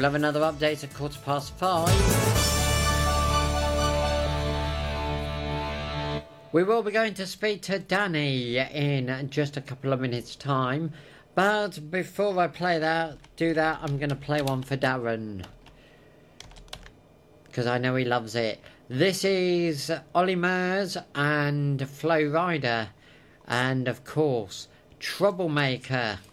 We'll have another update at 5:15. We will be going to speak to Danny in just a couple of minutes' time. But before I do that, I'm going to play one for Darren. Because I know he loves it. This is Ollie Murs and Flo Rida. And of course, Troublemaker.